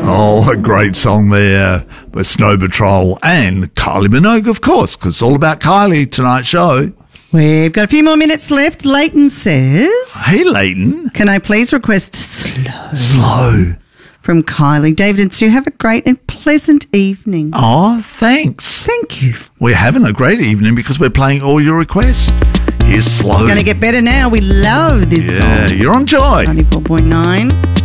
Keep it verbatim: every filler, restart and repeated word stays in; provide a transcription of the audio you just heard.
Oh, a great song there with Snow Patrol and Kylie Minogue, of course, because it's all about Kylie, tonight's show. We've got a few more minutes left. Leighton says... Hey, Leighton. Can I please request Slow? Slow. From Kylie. David and Sue, have a great and pleasant evening. Oh, thanks. Thank you. We're having a great evening because we're playing all your requests. Here's Slow. It's going to get better now. We love this yeah, song. you're on Joy. ninety-four point nine.